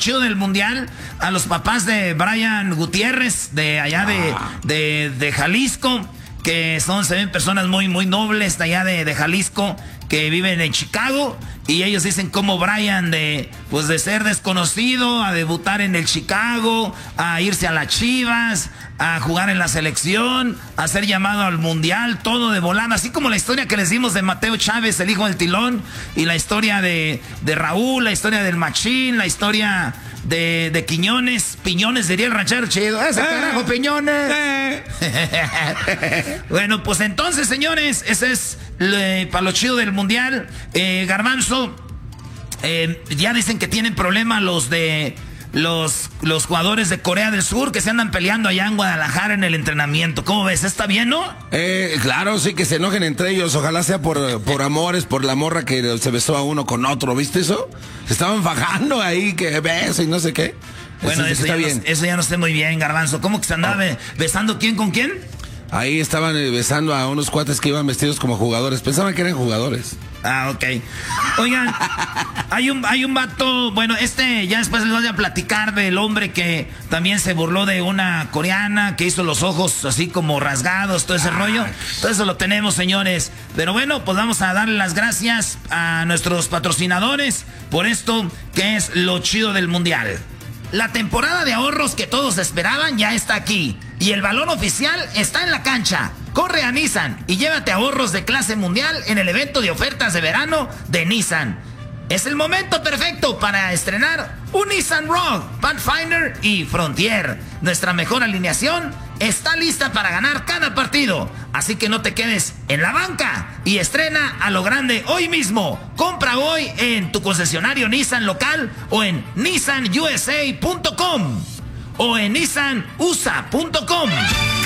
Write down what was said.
chido del mundial, a los papás de Brian Gutiérrez, de allá de Jalisco, que se ven personas muy, muy nobles de allá de Jalisco, que viven en Chicago, y ellos dicen como Brian de ser desconocido, a debutar en el Chicago, a irse a las Chivas, a jugar en la selección, a ser llamado al mundial, todo de volada, así como la historia que les dimos de Mateo Chávez, el hijo del Tilón, y la historia de Raúl, la historia del Machín, la historia de Quiñones, Piñones diría el ranchero chido. ¡Ese carajo, Piñones! Bueno, pues entonces, señores, ese es para lo chido del mundial. Garbanzo, ya dicen que tienen problemas los jugadores de Corea del Sur que se andan peleando allá en Guadalajara en el entrenamiento. ¿Cómo ves? ¿Está bien, no? Claro, sí, que se enojen entre ellos. Ojalá sea por amores, por la morra que se besó a uno con otro. ¿Viste eso? Se estaban fajando ahí, que beso y no sé qué. Bueno, eso ya no está muy bien, Garbanzo. ¿Cómo que se andaba besando quién con quién? Ahí estaban besando a unos cuates que iban vestidos como jugadores. Pensaban que eran jugadores. Ah, ok. Oigan, hay un vato, bueno, ya después les voy a platicar del hombre que también se burló de una coreana, que hizo los ojos así como rasgados, todo ese rollo. Todo eso lo tenemos, señores. Pero bueno, pues vamos a darle las gracias a nuestros patrocinadores por esto que es lo chido del mundial. La temporada de ahorros que todos esperaban ya está aquí. Y el balón oficial está en la cancha. Corre a Nissan y llévate ahorros de clase mundial en el evento de ofertas de verano de Nissan. Es el momento perfecto para estrenar un Nissan Rogue, Pathfinder y Frontier. Nuestra mejor alineación está lista para ganar cada partido. Así que no te quedes en la banca y estrena a lo grande hoy mismo. Compra hoy en tu concesionario Nissan local o en nissanusa.com o en nissanusa.com.